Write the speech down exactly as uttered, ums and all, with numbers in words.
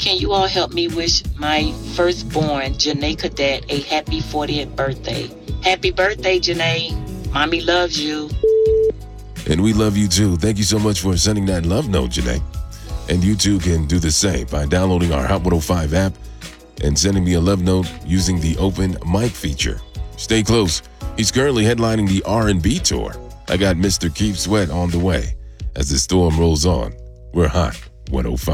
Can you all help me wish my firstborn, Janae Cadet, a happy fortieth birthday? Happy birthday, Janae. Mommy loves you. And we love you too. Thank you so much for sending that love note, Janae. And you too can do the same by downloading our Hot one oh five app and sending me a love note using the open mic feature. Stay close. He's currently headlining the R and B tour. I got Mister Keith Sweat on the way. As the storm rolls on, we're Hot one oh five.